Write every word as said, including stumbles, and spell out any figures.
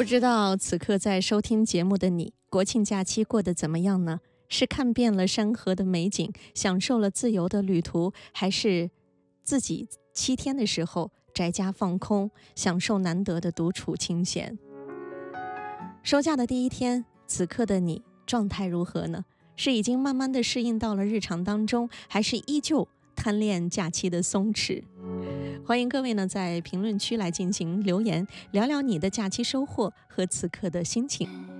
不知道此刻在收听节目的你，国庆假期过得怎么样呢？是看遍了山河的美景，享受了自由的旅途，还是自己七天的时候宅家放空，享受难得的独处清闲？收假的第一天，此刻的你状态如何呢？是已经慢慢的适应到了日常当中，还是依旧贪恋假期的松弛？欢迎各位呢在评论区来进行留言，聊聊你的假期收获和此刻的心情。